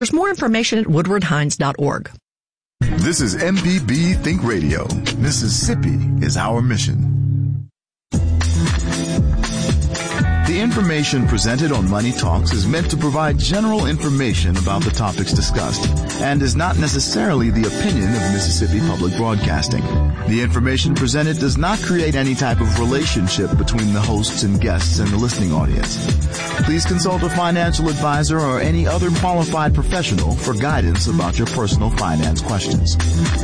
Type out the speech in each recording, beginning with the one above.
There's more information at woodwardhines.org. This is MPB Think Radio. Mississippi is our mission. The information presented on Money Talks is meant to provide general information about the topics discussed and is not necessarily the opinion of Mississippi Public Broadcasting. The information presented does not create any type of relationship between the hosts and guests and the listening audience. Please consult a financial advisor or any other qualified professional for guidance about your personal finance questions.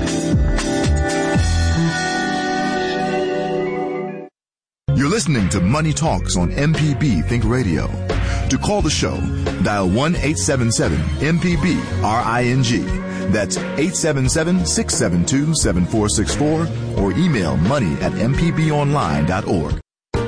You're listening to Money Talks on MPB Think Radio. To call the show, dial 1-877-MPB-RING. That's 877-672-7464 or email money@mpbonline.org.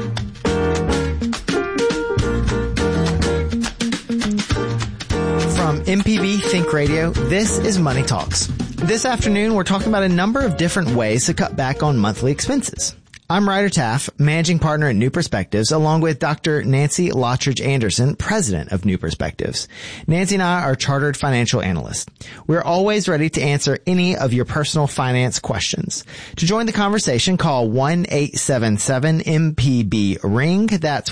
From MPB Think Radio, this is Money Talks. This afternoon, we're talking about a number of different ways to cut back on monthly expenses. I'm Ryder Taff, managing partner at New Perspectives, along with Dr. Nancy Lottridge Anderson, president of New Perspectives. Nancy and I are chartered financial analysts. We're always ready to answer any of your personal finance questions. To join the conversation, call 1-877-MPB-RING. That's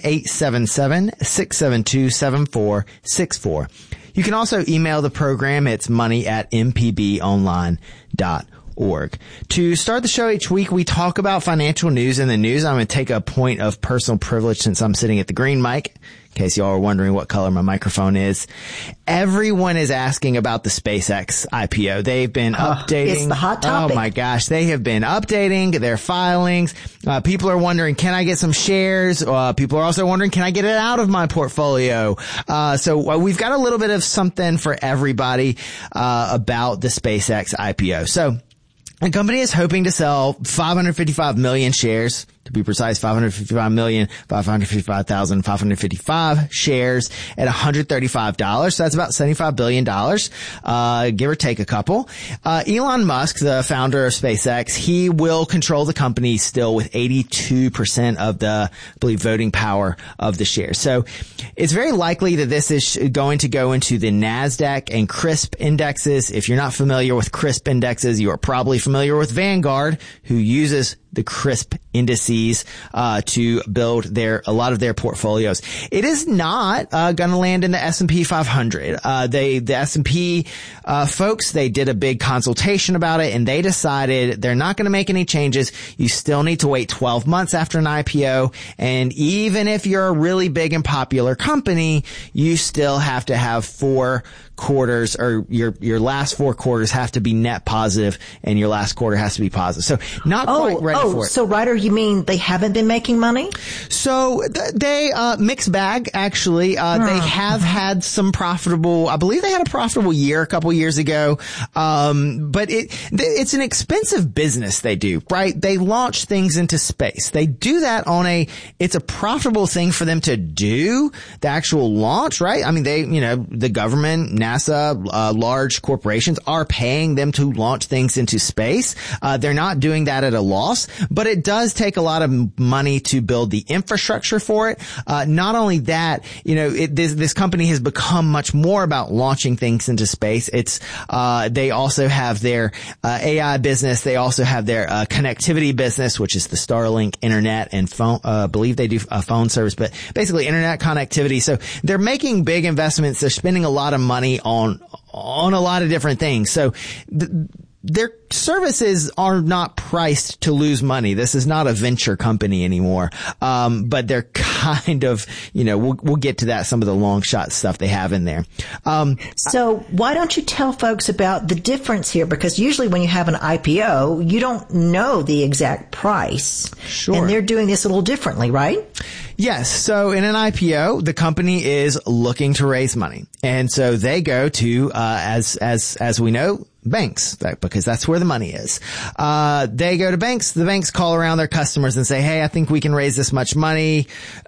1-877-672-7464. You can also email the program. It's money@mpbonline.org. To start the show each week, we talk about financial news in the news. I'm going to take a point of personal privilege since I'm sitting at the green mic, in case y'all are wondering what color my microphone is. Everyone is asking about the SpaceX IPO. They've been updating. It's the hot topic. Oh my gosh. They have been updating their filings. People are wondering, can I get some shares? People are also wondering, can I get it out of my portfolio? So we've got a little bit of something for everybody, about the SpaceX IPO. So, the company is hoping to sell 555 million shares, to be precise, 555,555 shares at $135. So that's about $75 billion, give or take a couple. Elon Musk, the founder of SpaceX, he will control the company still with 82% of the, I believe, voting power of the shares. So it's very likely that this is going to go into the NASDAQ and CRSP indexes. If you're not familiar with CRSP indexes, you are probably familiar with Vanguard, who uses the CRSP indices to build a lot of their portfolios. It is not going to land in the S&P 500. The S&P folks, they did a big consultation about it, and they decided they're not going to make any changes. You still need to wait 12 months after an IPO, and even if you're a really big and popular company, you still have to have 4 quarters, or your last 4 quarters have to be net positive, and your last quarter has to be positive. So not quite ready for it. So Ryder, you mean they haven't been making money? So they mixed bag, actually. They have had some profitable, I believe they had a profitable year a couple years ago. But it's an expensive business they do, right? They launch things into space. They do that it's a profitable thing for them to do, the actual launch, right? I mean, the government, NASA, large corporations are paying them to launch things into space. They're not doing that at a loss, but it does take a lot of money to build the infrastructure for it. Not only that, this company has become much more about launching things into space. They also have their AI business. They also have their connectivity business, which is the Starlink internet and phone. I believe they do a phone service, but basically internet connectivity. So they're making big investments. They're spending a lot of money on a lot of different things. So their services are not priced to lose money. This is not a venture company anymore. But they're kind of, we'll get to that, some of the long shot stuff they have in there. So why don't you tell folks about the difference here? Because usually when you have an IPO, you don't know the exact price. Sure. And they're doing this a little differently, right? Yes. So in an IPO, the company is looking to raise money. And so they go to, as we know, banks, because that's where the money is. They go to banks. The banks call around their customers and say, hey, I think we can raise this much money.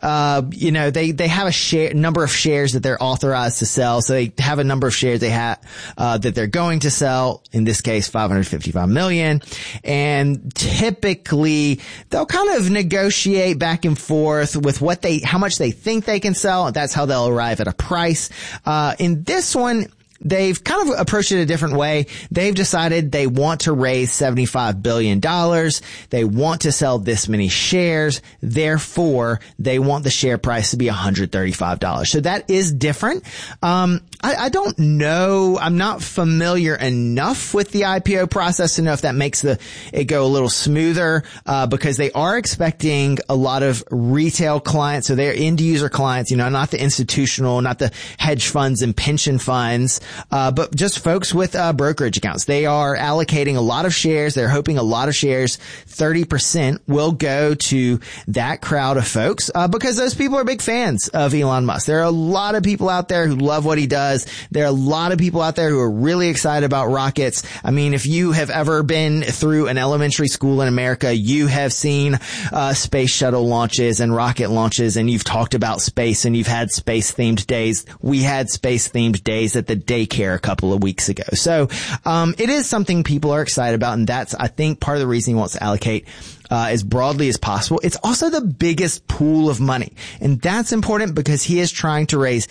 They have a number of shares that they're authorized to sell. So they have a number of shares that they're going to sell. In this case, 555 million. And typically they'll kind of negotiate back and forth with how much they think they can sell. And that's how they'll arrive at a price. In this one, they've kind of approached it a different way. They've decided they want to raise $75 billion. They want to sell this many shares. Therefore, they want the share price to be $135. So that is different. I don't know. I'm not familiar enough with the IPO process to know if that makes it go a little smoother, because they are expecting a lot of retail clients. So they're end user clients, not the institutional, not the hedge funds and pension funds, but just folks with brokerage accounts. They are allocating a lot of shares. They're hoping a lot of shares, 30% will go to that crowd of folks, because those people are big fans of Elon Musk. There are a lot of people out there who love what he does. There are a lot of people out there who are really excited about rockets. I mean, if you have ever been through an elementary school in America, you have seen space shuttle launches and rocket launches, and you've talked about space, and you've had space-themed days. We had space-themed days at the daycare a couple of weeks ago. So it is something people are excited about, and that's, I think, part of the reason he wants to allocate as broadly as possible. It's also the biggest pool of money, and that's important because he is trying to raise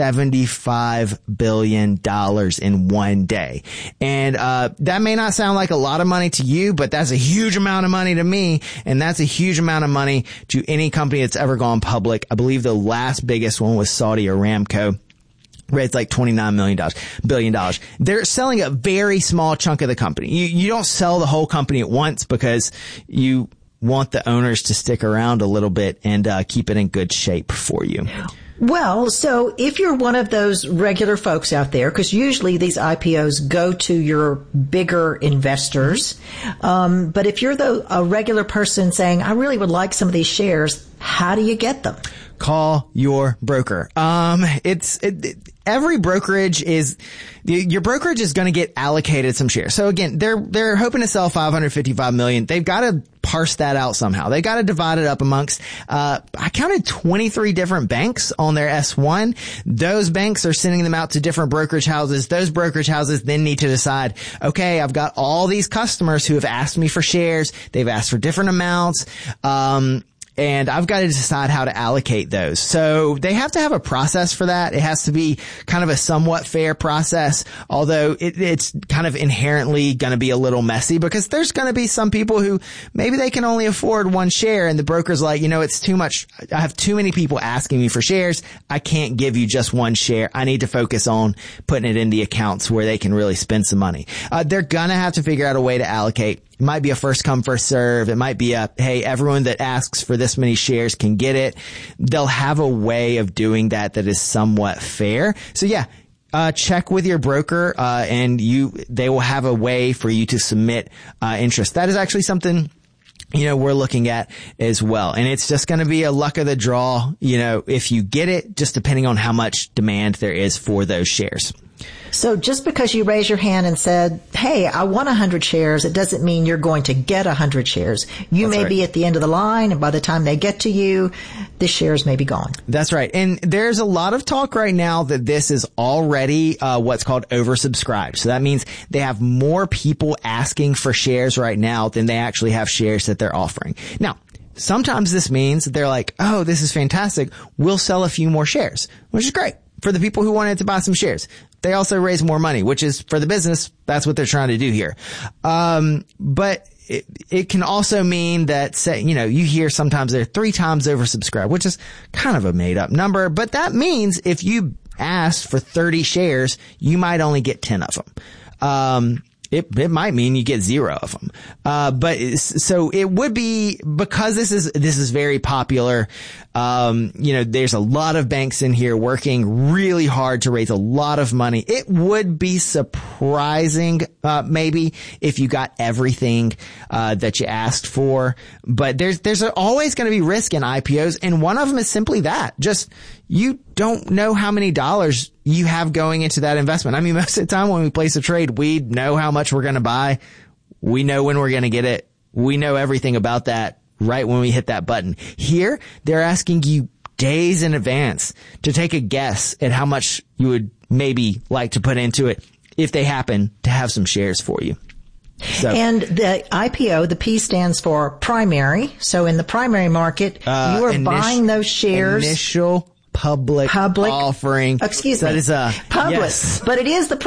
$75 billion in one day. And that may not sound like a lot of money to you, but that's a huge amount of money to me, and that's a huge amount of money to any company that's ever gone public. I believe the last biggest one was Saudi Aramco. Raised like $29 billion. They're selling a very small chunk of the company. You don't sell the whole company at once because you want the owners to stick around a little bit and keep it in good shape for you. Well, so if you're one of those regular folks out there, because usually these IPOs go to your bigger investors, but if you're a regular person saying, I really would like some of these shares, how do you get them? Call your broker. Every brokerage your brokerage is going to get allocated some shares. So again, they're hoping to sell 555 million. They've got to parse that out somehow. They got to divide it up amongst, I counted 23 different banks on their S1. Those banks are sending them out to different brokerage houses. Those brokerage houses then need to decide, okay, I've got all these customers who have asked me for shares. They've asked for different amounts. And I've got to decide how to allocate those. So they have to have a process for that. It has to be kind of a somewhat fair process, although it's kind of inherently going to be a little messy because there's going to be some people who maybe they can only afford one share and the broker's like, it's too much. I have too many people asking me for shares. I can't give you just one share. I need to focus on putting it in the accounts where they can really spend some money. They're going to have to figure out a way to allocate. It might be a first come, first serve. It might be hey, everyone that asks for this many shares can get it. They'll have a way of doing that is somewhat fair. So yeah, check with your broker, and they will have a way for you to submit, interest. That is actually something, we're looking at as well. And it's just going to be a luck of the draw, if you get it, just depending on how much demand there is for those shares. So just because you raise your hand and said, hey, I want 100 shares, it doesn't mean you're going to get 100 shares. You may be at the end of the line, and by the time they get to you, the shares may be gone. That's right. And there's a lot of talk right now that this is already what's called oversubscribed. So that means they have more people asking for shares right now than they actually have shares that they're offering. Now, sometimes this means they're like, oh, this is fantastic. We'll sell a few more shares, which is great for the people who wanted to buy some shares. They also raise more money, which is for the business. That's what they're trying to do here. But it can also mean that, you hear sometimes they're 3 times oversubscribed, which is kind of a made up number. But that means if you asked for 30 shares, you might only get 10 of them. It might mean you get 0 of them. So it would be, because this is very popular. There's a lot of banks in here working really hard to raise a lot of money. It would be surprising, maybe if you got everything, that you asked for. But there's always going to be risk in IPOs. And one of them is simply that. Just, you don't know how many dollars you have going into that investment. I mean, most of the time when we place a trade, we know how much we're going to buy. We know when we're going to get it. We know everything about that right when we hit that button. Here, they're asking you days in advance to take a guess at how much you would maybe like to put into it if they happen to have some shares for you. So, and the IPO, the P stands for primary. So in the primary market, you are buying those shares. Initial public offering. Excuse me. That is public, yes. but it is the